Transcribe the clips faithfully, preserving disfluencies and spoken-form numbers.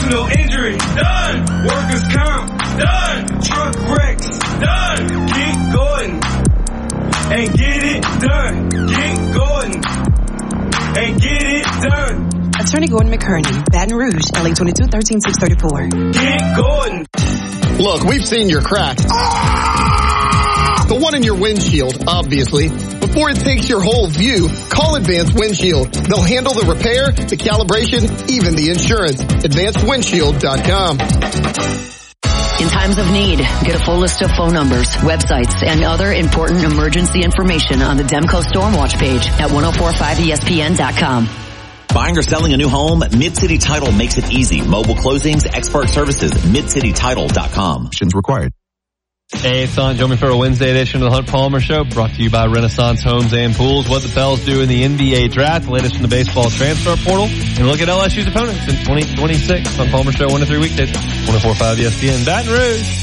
Personal injury, done. Workers' comp, done. Truck wrecks, done. Get going and get it done. Get going and get it done. Attorney Gordon McKerney, Baton Rouge, L A twenty-two, thirteen, six thirty-four. Get going. Look, we've seen your cracks. Ah! The one in your windshield, obviously. Before it takes your whole view, call Advanced Windshield. They'll handle the repair, the calibration, even the insurance. advanced windshield dot com. In times of need, get a full list of phone numbers, websites, and other important emergency information on the Demco Stormwatch page at ten forty-five E S P N dot com. Buying or selling a new home? Mid-City Title makes it easy. Mobile closings, expert services, mid city title dot com. Options required. Hey, it's on Joe for a Wednesday edition of the Hunt Palmer Show, brought to you by Renaissance Homes and Pools. What the Pels do in the N B A draft, the latest from the baseball transfer portal, and look at L S U's opponents in twenty twenty-six on Palmer Show one to three weekdays, ten forty-five E S P N, Baton Rouge.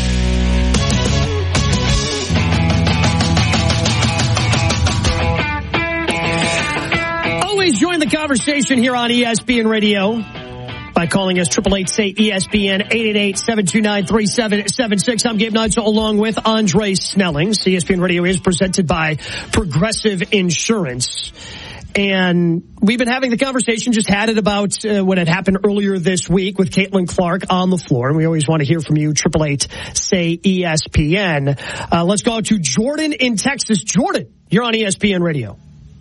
Always join the conversation here on E S P N Radio by calling us triple eight say E S P N, eight eight eight, seven two nine, three seven seven six. I'm Gabe Neitzel along with Andre Snelling. E S P N Radio is presented by Progressive Insurance. And we've been having the conversation, just had it about uh, what had happened earlier this week with Caitlin Clark on the floor. And we always want to hear from you, triple eight say E S P N. Uh, let's go to Jordan in Texas. Jordan, you're on E S P N Radio.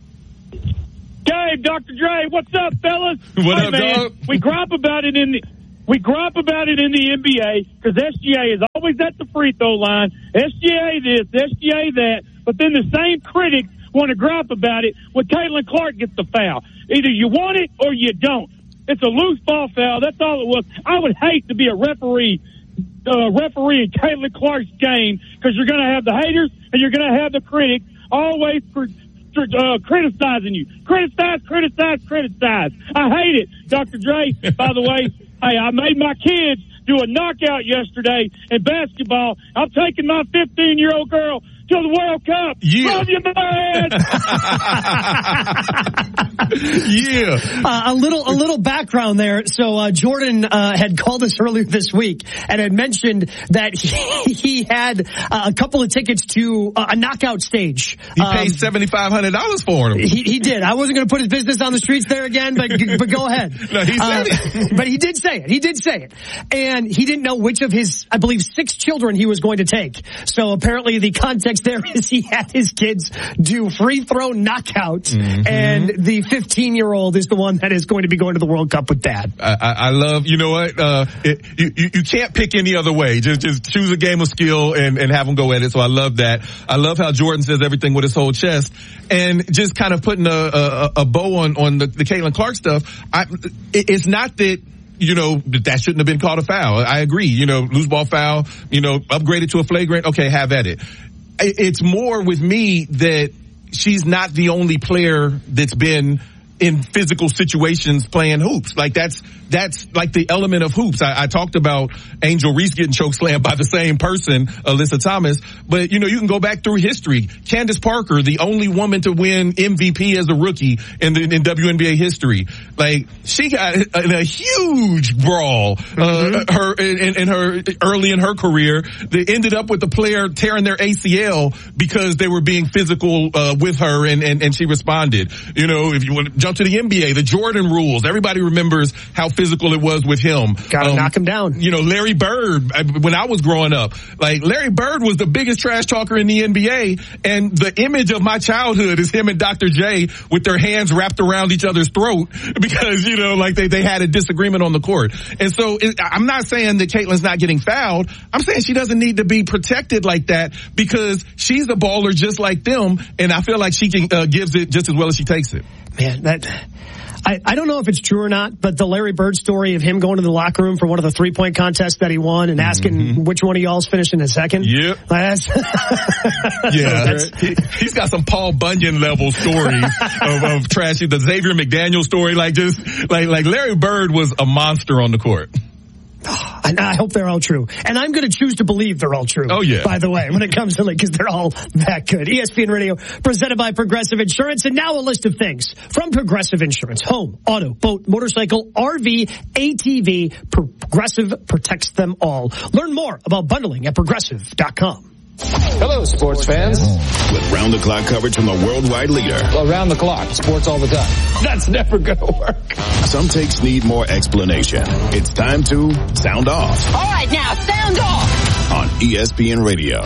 Gabe, Doctor Dre, what's up, fellas? What hey, up, man, dog? We gripe about it in the we gripe about it in the N B A because S G A is always at the free throw line. S G A this, S G A that, but then the same critics want to gripe about it when Caitlin Clark gets the foul. Either you want it or you don't. It's a loose ball foul. That's all it was. I would hate to be a referee, uh, referee in Caitlin Clark's game because you're going to have the haters and you're going to have the critics always. For, Uh, criticizing you. Criticize, criticize, criticize. I hate it. Doctor Dre, by the way, hey, I made my kids do a knockout yesterday in basketball. I'm taking my fifteen-year-old girl to the World Cup. Yeah. Love you, man. yeah. Uh, a little, a little background there. So, uh, Jordan, uh, had called us earlier this week and had mentioned that he, he had uh, a couple of tickets to uh, a knockout stage. He um, paid seventy-five hundred dollars for them. He, he did. I wasn't going to put his business on the streets there again, but, but go ahead. No, he said uh, it. But he did say it. He did say it. And he didn't know which of his, I believe, six children he was going to take. So apparently the context there is he had his kids do free throw knockout, mm-hmm. and the fifteen-year-old is the one that is going to be going to the World Cup with Dad. I, I, I love, you know what? Uh, it, you, you, you can't pick any other way. Just, just choose a game of skill and, and have them go at it. So I love that. I love how Jordan says everything with his whole chest, and just kind of putting a, a, a bow on, on the, the Caitlin Clark stuff. I, it, it's not that, you know, that shouldn't have been called a foul. I agree. You know, loose ball foul, you know, upgraded to a flagrant. Okay, have at it. It's more with me that she's not the only player that's been in physical situations playing hoops. Like that's, that's like the element of hoops. I, I talked about Angel Reese getting chokeslammed by the same person, Alyssa Thomas, but you know, you can go back through history. Candace Parker, the only woman to win M V P as a rookie in the, in W N B A history. Like she got in a huge brawl, mm-hmm. uh, her, in, in her, early in her career, that ended up with the player tearing their A C L because they were being physical, uh, with her and, and, and she responded. You know, if you want to jump to the N B A, the Jordan rules. Everybody remembers how physical it was with him. Gotta um, knock him down. You know, Larry Bird, when I was growing up, like Larry Bird was the biggest trash talker in the N B A, and the image of my childhood is him and Doctor J with their hands wrapped around each other's throat because, you know, like they, they had a disagreement on the court. And so it, I'm not saying that Caitlin's not getting fouled. I'm saying she doesn't need to be protected like that because she's a baller just like them, and I feel like she can uh, gives it just as well as she takes it. Man, that I, I don't know if it's true or not, but the Larry Bird story of him going to the locker room for one of the three-point contests that he won and asking mm-hmm. which one of y'all's finishing in second. Yep. That's, yeah. That's, he, he's got some Paul Bunyan level stories of, of trashy. The Xavier McDaniel story, like just like like Larry Bird was a monster on the court. And I hope they're all true. And I'm going to choose to believe they're all true. Oh, yeah. By the way, when it comes to, like, because they're all that good. E S P N Radio, presented by Progressive Insurance. And now a list of things from Progressive Insurance. Home, auto, boat, motorcycle, R V, A T V. Progressive protects them all. Learn more about bundling at progressive dot com. Hello, sports fans. With round-the-clock coverage from the worldwide leader. Around the clock, sports all the time. That's never going to work. Some takes need more explanation. It's time to sound off. All right, now, sound off. On E S P N Radio.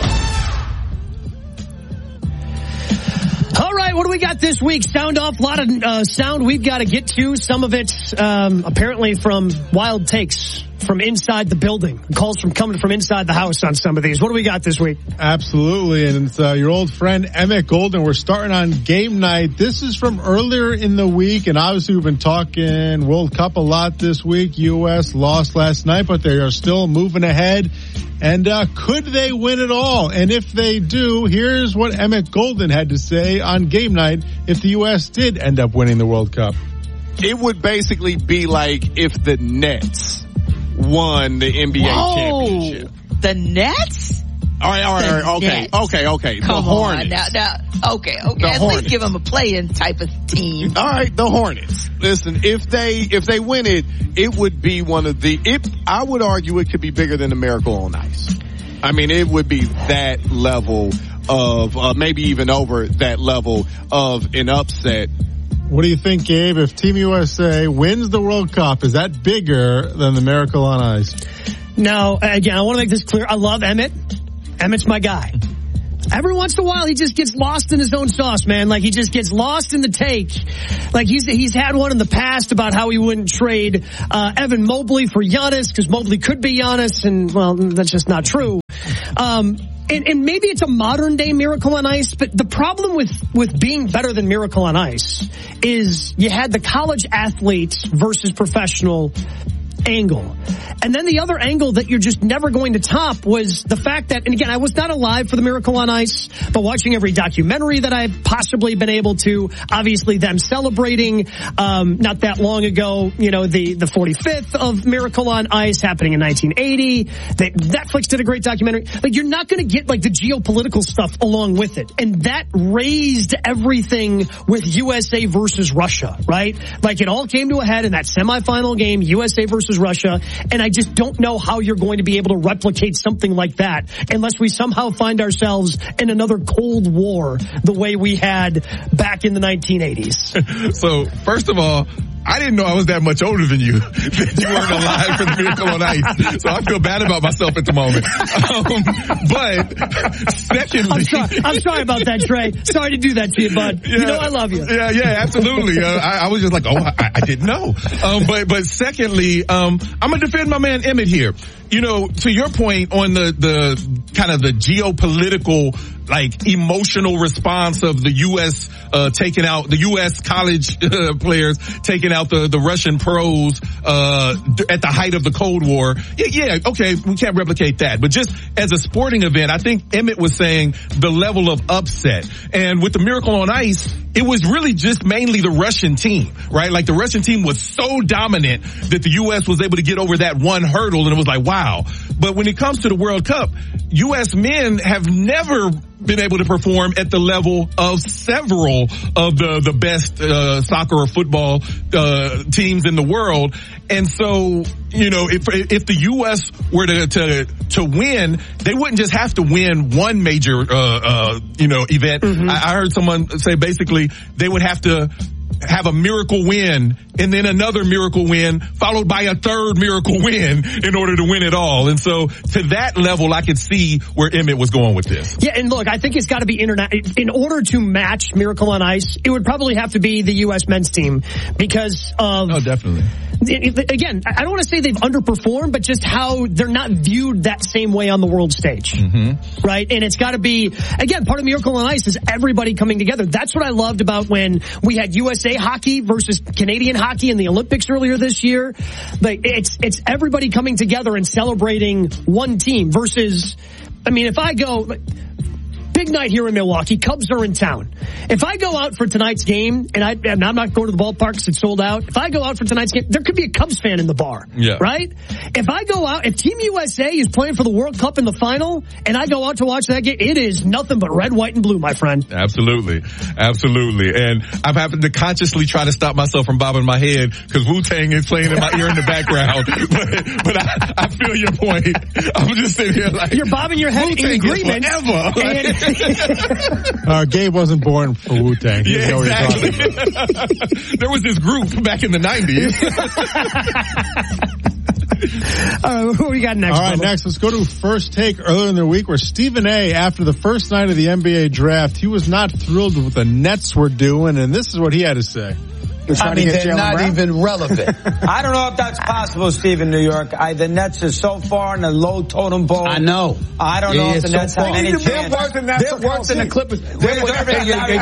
All right, what do we got this week? Sound off, a lot of uh, sound we've got to get to. Some of it um, apparently from wild takes from inside the building. Calls from coming from inside the house on some of these. What do we got this week? Absolutely, and it's uh, your old friend Emmett Golden. We're starting on game night. This is from earlier in the week, and obviously we've been talking World Cup a lot this week. U S lost last night, but they are still moving ahead. And uh, could they win it all? And if they do, here's what Emmett Golden had to say on game night if the U S did end up winning the World Cup. It would basically be like if the Nets won the N B A Whoa, championship. The Nets? All right, all right, all right. Okay, Nets. okay, okay. Come the Hornets. on. Now, now, okay, okay. The At Hornets. least give them a play-in type of team. All right, the Hornets. Listen, if they if they win it, it would be one of the. It, I would argue it could be bigger than the Miracle on Ice. I mean, it would be that level of uh, maybe even over that level of an upset. What do you think, Gabe? If Team U S A wins the World Cup, is that bigger than the Miracle on Ice? Now, again, I want to make this clear. I love Emmett. Emmett's my guy. Every once in a while, he just gets lost in his own sauce, man. Like, he just gets lost in the take. Like, he's he's had one in the past about how he wouldn't trade uh, Evan Mobley for Giannis, because Mobley could be Giannis, and, well, that's just not true. Um, and, and maybe it's a modern-day Miracle on Ice, but the problem with, with being better than Miracle on Ice is you had the college athletes versus professional angle. And then the other angle that you're just never going to top was the fact that, and again, I was not alive for the Miracle on Ice, but watching every documentary that I've possibly been able to, obviously them celebrating, um, not that long ago, you know, the, the forty-fifth of Miracle on Ice happening in nineteen eighty. They, Netflix did a great documentary. Like, you're not going to get like the geopolitical stuff along with it. And that raised everything with U S A versus Russia, right? Like, it all came to a head in that semifinal game, U S A versus Russia. And I just don't know how you're going to be able to replicate something like that unless we somehow find ourselves in another Cold War the way we had back in the nineteen eighties. So, first of all, I didn't know I was that much older than you, that you weren't alive for the Miracle on Ice. So I feel bad about myself at the moment. Um, but secondly, I'm sorry, I'm sorry about that, Trey. Sorry to do that to you, bud. Yeah, you know I love you. Yeah, yeah, absolutely. Uh, I, I was just like, oh, I, I didn't know. Um, but but secondly, um, I'm gonna defend my man Emmett here. You know, to your point on the the kind of the geopolitical, like, emotional response of the U S uh taking out the U S college uh, players taking out the the Russian pros uh at the height of the Cold War. Yeah, yeah, okay, we can't replicate that. But just as a sporting event, I think Emmett was saying the level of upset. And with the Miracle on Ice, it was really just mainly the Russian team, right? Like, the Russian team was so dominant that the U S was able to get over that one hurdle, and it was like, wow. But when it comes to the World Cup, U S men have never been able to perform at the level of several of the the best uh soccer or football uh teams in the world. And so, you know, if if the U S were to to to win, they wouldn't just have to win one major uh uh you know event. Mm-hmm. I, I heard someone say basically they would have to have a miracle win and then another miracle win followed by a third miracle win in order to win it all. And so to that level, I could see where Emmett was going with this. Yeah, and look, I think it's got to be interna- in order to match Miracle on Ice, it would probably have to be the U S men's team because of... Oh, definitely. Again, I don't want to say they've underperformed, but just how they're not viewed that same way on the world stage. Mm-hmm. Right? And it's got to be, again, part of Miracle on Ice is everybody coming together. That's what I loved about when we had U S A hockey versus Canadian hockey in the Olympics earlier this year. Like, it's, it's everybody coming together and celebrating one team versus, I mean, if I go, big night here in Milwaukee. Cubs are in town. If I go out for tonight's game, and, I, and I'm not going to the ballpark because it's sold out, if I go out for tonight's game, there could be a Cubs fan in the bar, yeah. right? If I go out, if Team U S A is playing for the World Cup in the final, and I go out to watch that game, it is nothing but red, white, and blue, my friend. Absolutely. Absolutely. And I'm having to consciously try to stop myself from bobbing my head because Wu-Tang is playing in my ear in the background. But, but I, I feel your point. I'm just sitting here like... You're bobbing your head Wu-Tang in agreement. Forever. uh, Gabe wasn't born for Wu-Tang. He Yeah, exactly. There was this group back in the nineties. All right, who we got next? All right, Bubba? next, let's go to First Take earlier in the week where Stephen A, after the first night of the N B A draft, he was not thrilled with what the Nets were doing, and this is what he had to say. I mean, they're not even relevant. I don't know if that's possible, Steve, in New York. I, the Nets are so far in the low totem pole. I know. I don't Yeah, know if the so Nets far. have any They're chance. worse than Nets They're are worse than the Clippers. They're They're worse worse than than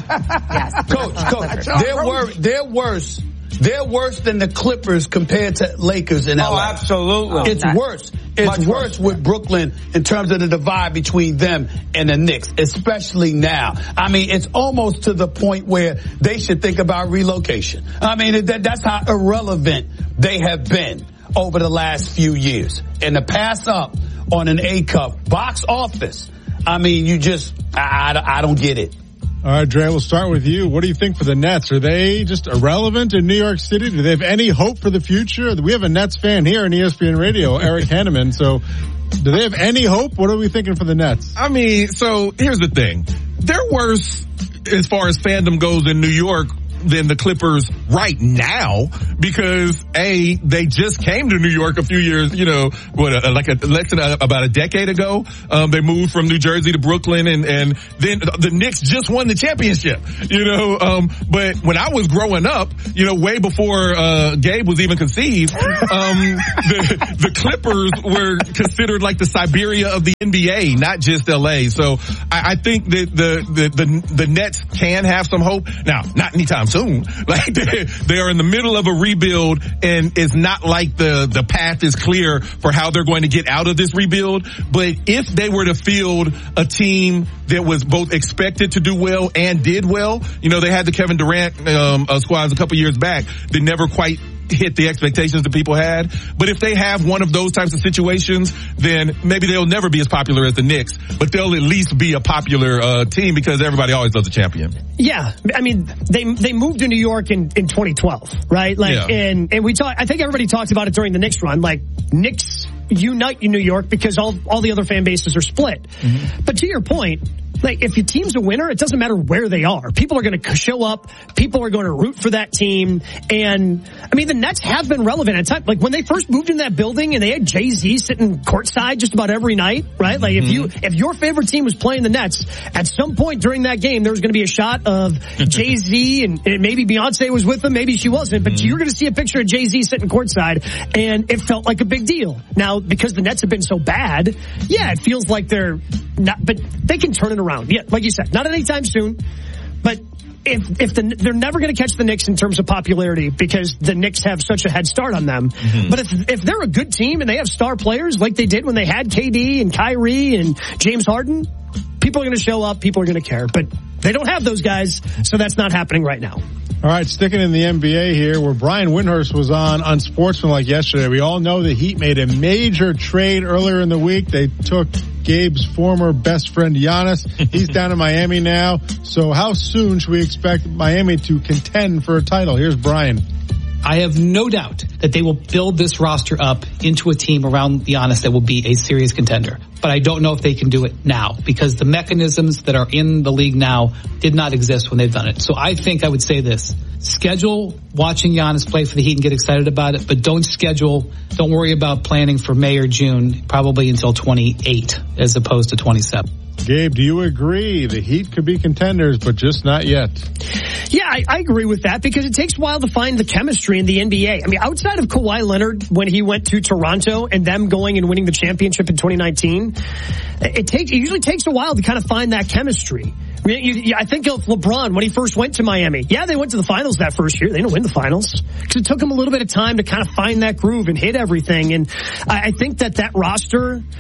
the Coach, Coach, Coach, they're worse. They're worse. They're worse than the Clippers compared to Lakers in L A. Oh, absolutely. It's Not- worse. It's much worse, worse. with Brooklyn in terms of the divide between them and the Knicks, especially now. I mean, it's almost to the point where they should think about relocation. I mean, that, that's how irrelevant they have been over the last few years. And to pass up on an A-Cup box office, I mean, you just, I, I, I don't get it. All right, Dre, we'll start with you. What do you think for the Nets? Are they just irrelevant in New York City? Do they have any hope for the future? We have a Nets fan here on E S P N Radio, Eric Hanneman. So do they have any hope? What are we thinking for the Nets? I mean, so here's the thing. They're worse as far as fandom goes in New York than the Clippers right now because A, they just came to New York a few years, you know, what, uh, like a, less than a, about a decade ago. Um, they moved from New Jersey to Brooklyn and, and then the Knicks just won the championship, you know, um, but when I was growing up, you know, way before, uh, Gabe was even conceived, um, the, the Clippers were considered like the Siberia of the N B A, not just L A. So I, I think that the, the, the, the Nets can have some hope. Now, not anytime soon. Like they, they are in the middle of a rebuild and it's not like the, the path is clear for how they're going to get out of this rebuild. But if they were to field a team that was both expected to do well and did well, you know, they had the Kevin Durant, um, uh, squads a couple years back that never quite hit the expectations that people had. But if they have one of those types of situations, then maybe they'll never be as popular as the Knicks, but they'll at least be a popular uh, team because everybody always loves a champion. Yeah, I mean, they they moved to New York in, in twenty twelve, right? Like, Yeah. and and we talked. I think everybody talked about it during the Knicks run. Like, Knicks unite in New York because all all the other fan bases are split. Mm-hmm. But to your point, like, if your team's a winner, it doesn't matter where they are. People are going to show up. People are going to root for that team. And, I mean, the Nets have been relevant at times. Like, when they first moved in that building and they had Jay-Z sitting courtside just about every night, right? Like, mm-hmm. if you, if your favorite team was playing the Nets, at some point during that game, there was going to be a shot of Jay-Z and, and maybe Beyonce was with them. Maybe she wasn't. But mm-hmm. you're going to see a picture of Jay-Z sitting courtside, and it felt like a big deal. Now, because the Nets have been so bad, yeah, it feels like they're not, but they can turn it around. Yeah, like you said, not anytime soon, but if if the, they're never going to catch the Knicks in terms of popularity because the Knicks have such a head start on them. Mm-hmm. But if if they're a good team and they have star players like they did when they had K D and Kyrie and James Harden, people are going to show up, people are going to care. But they don't have those guys, so that's not happening right now. All right, sticking in the N B A here, where Brian Windhorst was on Unsportsmanlike yesterday. We all know the Heat made a major trade earlier in the week. They took Gabe's former best friend Giannis. He's down in Miami now. So how soon should we expect Miami to contend for a title? Here's Brian. I have no doubt that they will build this roster up into a team around Giannis that will be a serious contender. But I don't know if they can do it now because the mechanisms that are in the league now did not exist when they've done it. So I think I would say this. Schedule watching Giannis play for the Heat and get excited about it, but don't schedule, don't worry about planning for May or June, probably until twenty-eight as opposed to twenty-seven. Gabe, do you agree the Heat could be contenders, but just not yet? Yeah, I, I agree with that because it takes a while to find the chemistry in the N B A. I mean, outside of Kawhi Leonard when he went to Toronto and them going and winning the championship in twenty nineteen, it takes it usually takes a while to kind of find that chemistry. I, mean, you, you, I think of LeBron when he first went to Miami. Yeah, they went to the finals that first year. They didn't win the finals because it took him a little bit of time to kind of find that groove and hit everything. And I, I think that that roster,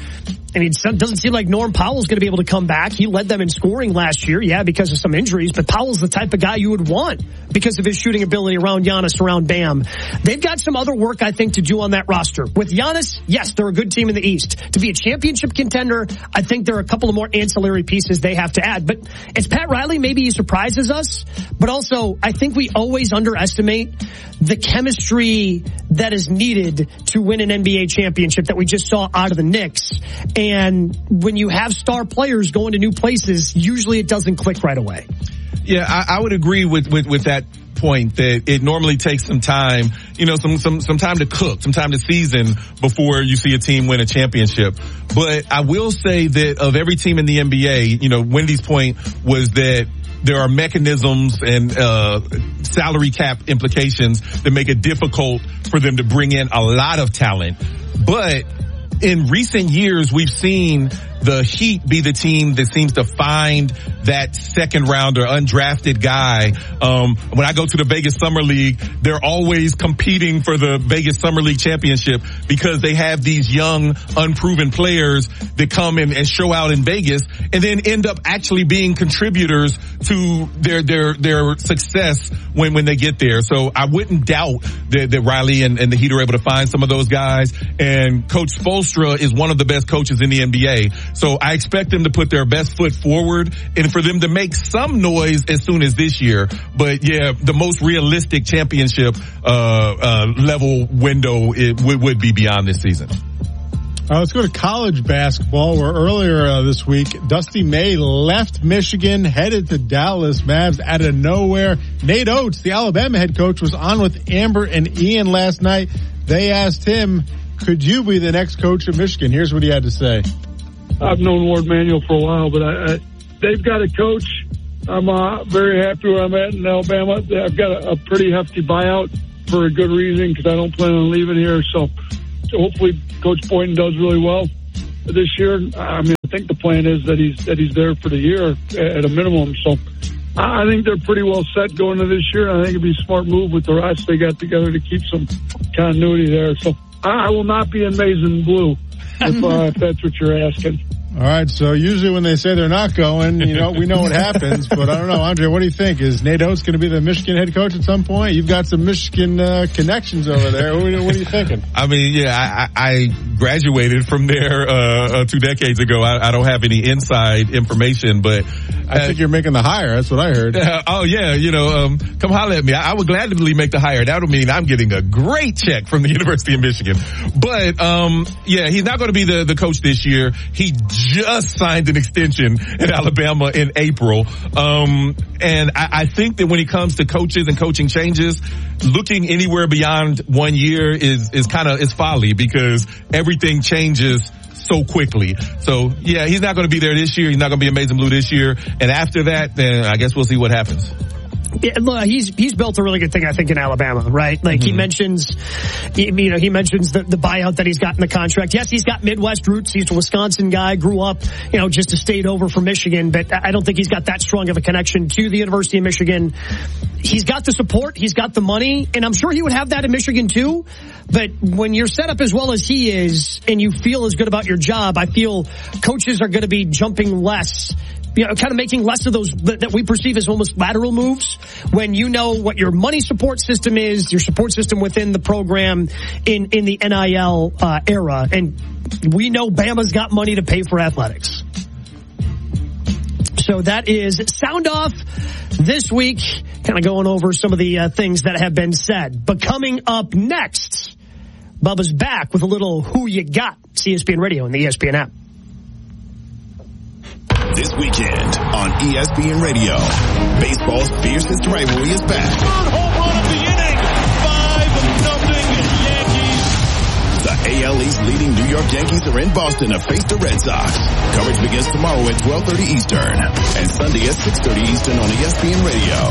I mean, it doesn't seem like Norm Powell's going to be able to come back. He led them in scoring last year, yeah, because of some injuries, but Powell's the type of guy you would want because of his shooting ability around Giannis, around Bam. They've got some other work, I think, to do on that roster. With Giannis, yes, they're a good team in the East. To be a championship contender, I think there are a couple of more ancillary pieces they have to add. But it's Pat Riley. Maybe he surprises us, but also I think we always underestimate the chemistry that is needed to win an N B A championship that we just saw out of the Knicks. And when you have star players going to new places, usually it doesn't click right away. Yeah, I, I would agree with, with, with that point that it normally takes some time, you know, some, some, some time to cook, some time to season before you see a team win a championship. But I will say that of every team in the N B A, you know, Wendy's point was that there are mechanisms and uh salary cap implications that make it difficult for them to bring in a lot of talent. But in recent years, we've seen the Heat be the team that seems to find that second rounder, undrafted guy. Um, when I go to the Vegas Summer League, they're always competing for the Vegas Summer League championship because they have these young, unproven players that come in and show out in Vegas and then end up actually being contributors to their, their, their success when, when they get there. So I wouldn't doubt that, that Riley and, and the Heat are able to find some of those guys. And Coach Spoelstra is one of the best coaches in the N B A. So I expect them to put their best foot forward and for them to make some noise as soon as this year. But yeah, the most realistic championship uh, uh level window it would, would be beyond this season. Uh, let's go to college basketball, where earlier uh, this week, Dusty May left Michigan, headed to Dallas. Mavs out of nowhere. Nate Oates, the Alabama head coach, was on with Amber and Ian last night. They asked him, could you be the next coach of Michigan? Here's what he had to say. I've known Ward Manuel for a while, but I, I, they've got a coach. I'm uh, very happy where I'm at in Alabama. I've got a, a pretty hefty buyout for a good reason because I don't plan on leaving here. So hopefully Coach Boynton does really well this year. I mean, I think the plan is that he's that he's there for the year at a minimum. So I think they're pretty well set going into this year. I think it'd be a smart move with the rest they got together to keep some continuity there. So I will not be in maize and blue. If, uh, if that's what you're asking. All right, so usually when they say they're not going, you know, we know what happens, but I don't know. Andre, what do you think? Is Nate Oates going to be the Michigan head coach at some point? You've got some Michigan uh, connections over there. What, what are you thinking? I mean, yeah, I, I graduated from there uh, uh, two decades ago. I, I don't have any inside information, but I think you're making the hire. That's what I heard. Uh, oh, yeah, you know, um, come holler at me. I, I would gladly make the hire. That would mean I'm getting a great check from the University of Michigan. But, um, yeah, he's not going to be the, the coach this year. He just signed an extension in Alabama in April. Um, and I, I think that when it comes to coaches and coaching changes, looking anywhere beyond one year is, is kind of, is folly because everything changes so quickly. So yeah, he's not going to be there this year. He's not going to be Amazing Blue this year. And after that, then I guess we'll see what happens. Yeah, look, he's he's built a really good thing, I think, in Alabama, right? Like mm-hmm. he mentions, you know, he mentions the, the buyout that he's got in the contract. Yes, he's got Midwest roots. He's a Wisconsin guy, grew up, you know, just a state over from Michigan, but I don't think he's got that strong of a connection to the University of Michigan. He's got the support, he's got the money, and I'm sure he would have that in Michigan too. But when you're set up as well as he is, and you feel as good about your job, I feel coaches are going to be jumping less. You know, kind of making less of those that we perceive as almost lateral moves when you know what your money support system is, your support system within the program in, in the N I L uh, era. And we know Bama's got money to pay for athletics. So that is Sound Off this week, kind of going over some of the uh, things that have been said. But coming up next, Bubba's back with a little Who You Got, C S P N Radio and the E S P N app. This weekend on E S P N Radio, baseball's fiercest rivalry is back. Third home run of the inning, five nothing Yankees. The A L East leading New York Yankees are in Boston to face the Red Sox. Coverage begins tomorrow at twelve thirty Eastern and Sunday at six thirty Eastern on E S P N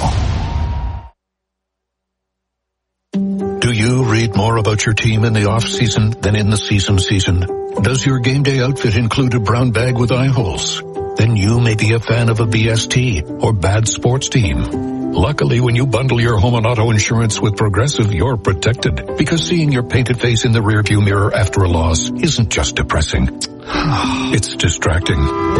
Radio. Do you read more about your team in the off-season than in the season season? Does your game day outfit include a brown bag with eye holes? Then you may be a fan of a B S T or bad sports team. Luckily, when you bundle your home and auto insurance with Progressive, you're protected because seeing your painted face in the rearview mirror after a loss isn't just depressing. It's distracting.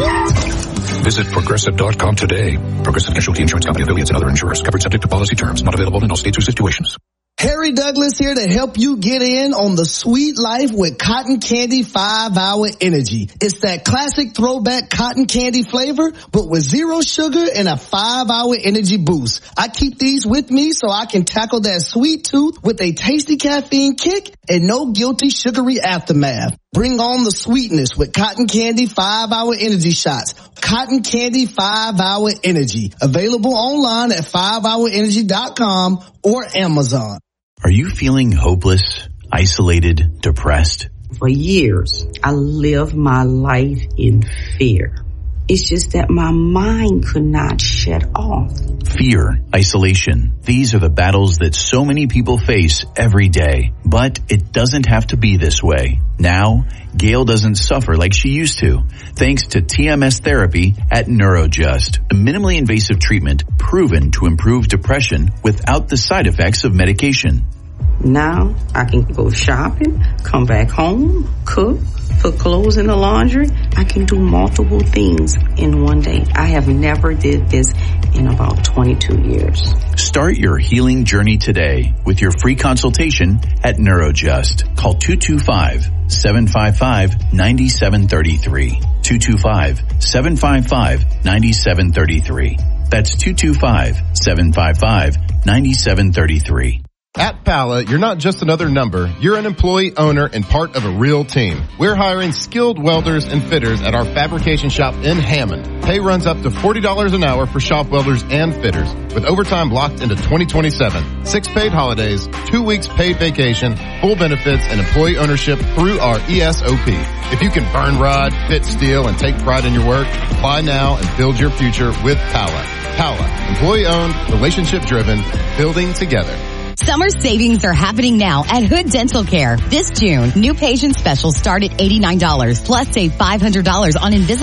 Visit Progressive dot com today. Progressive Casualty Insurance Company affiliates and other insurers. Covered subject to policy terms. Not available in all states or situations. Harry Douglas here to help you get in on the sweet life with Cotton Candy five hour Energy. It's that classic throwback cotton candy flavor, but with zero sugar and a five hour energy boost. I keep these with me so I can tackle that sweet tooth with a tasty caffeine kick and no guilty sugary aftermath. Bring on the sweetness with Cotton Candy five hour Energy shots. Cotton Candy five hour Energy. Available online at five hour energy dot com or Amazon. Are you feeling hopeless, isolated, depressed? For years, I lived my life in fear. It's just that my mind could not shut off. Fear, isolation. These are the battles that so many people face every day. But it doesn't have to be this way. Now, Gail doesn't suffer like she used to, thanks to T M S therapy at NeuroJust, a minimally invasive treatment proven to improve depression without the side effects of medication. Now I can go shopping, come back home, cook, put clothes in the laundry. I can do multiple things in one day. I have never did this in about twenty-two years. Start your healing journey today with your free consultation at NeuroJust. Call two two five, seven five five, nine seven three three. two two five, seven five five, nine seven three three. That's two two five, seven five five, nine seven three three. At Pala, you're not just another number. You're an employee, owner, and part of a real team. We're hiring skilled welders and fitters at our fabrication shop in Hammond. Pay runs up to forty dollars an hour for shop welders and fitters, with overtime locked into twenty twenty-seven. Six paid holidays, two weeks paid vacation, full benefits, and employee ownership through our E S O P. If you can burn rod, fit steel, and take pride in your work, apply now and build your future with Pala. Pala, employee-owned, relationship-driven, building together. Summer savings are happening now at Hood Dental Care. This June, new patient specials start at eighty-nine dollars, plus save five hundred dollars on Invisalign